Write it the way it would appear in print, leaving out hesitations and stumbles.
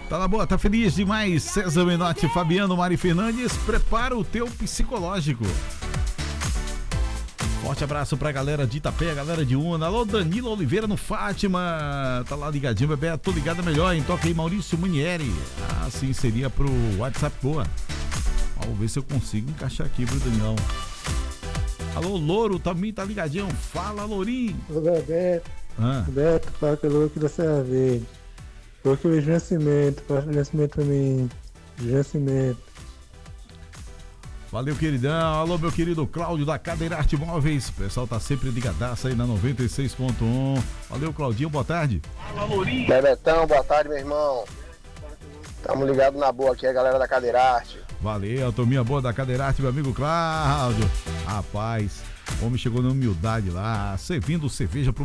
Tá na boa, tá feliz demais. César Menotti, Fabiano, Mari Fernandes, prepara o teu psicológico. Forte abraço pra galera de Itapé, galera de Una. Alô, Danilo Oliveira no Fátima. Tá lá ligadinho, bebê. Tô ligado melhor, hein? Toca aí, Maurício Munieri. Ah, sim, seria pro WhatsApp, boa. Vamos ver se eu consigo encaixar aqui pro Daniel. Alô, Louro, também tá ligadinho. Fala, Lourinho. Ô, Bebeto. Beto, fala que é louco da Serra Verde. Porque o Nascimento, faz o Nascimento pra mim. Nascimento. Valeu, queridão. Alô, meu querido Cláudio da Cadeirarte Móveis. O pessoal tá sempre ligadaço aí na 96.1. Valeu, Claudinho, boa tarde. Fala, Lourinho. Bebetão, boa tarde, meu irmão. Tamo ligados na boa aqui, a galera da Cadeirarte. Valeu, turminha boa da Cadeirarte, meu amigo Cláudio. Rapaz, o homem chegou na humildade lá, servindo cerveja pro